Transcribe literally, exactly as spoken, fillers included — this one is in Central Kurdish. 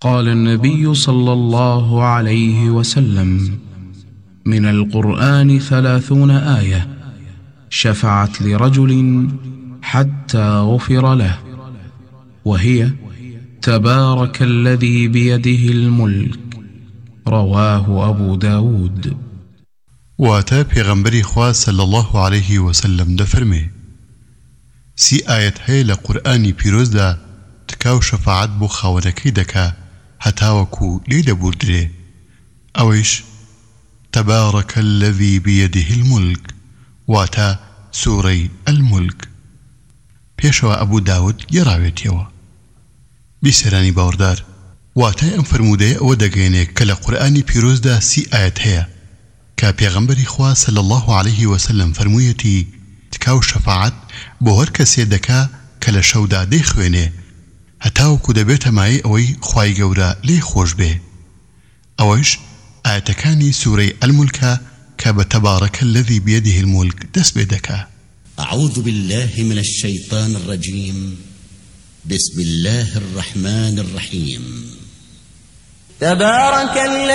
قال النبي صلى الله عليه وسلم: من القرآن ثلاثون آية شفعت لرجل حتى غفر له، وهي: تبارك الذي بيده الملك. رواه أبو داود. واتا پیغمبری خواه صلی الله علیه وسلم ده فرمي سی آیت هی لقرآنی پیروز ده تکاو شفاعت بو خاونکی دکا هتاوكو ليلة بوردري اويش تبارك الذي بيده الملك واتا سوري الملك. بيشوا ابو داود يراويتيوا بسراني باوردار واتا ام فرموده او دقيني كلا قرآني بيروز دا سي آيات هيا كا بيغمبري خواه صلى الله عليه وسلم فرمويتي تكاو شفاعت بوهر كسي دكا كلا شودا دي خويني هتاوكو دبيت معي اوي خواي قورا لي خوش به اويش آياتكاني سوري الملكة كبتبارك الذي بيده الملك دس بيدكا. أعوذ بالله من الشيطان الرجيم. بسم الله الرحمن الرحيم. تبارك الذي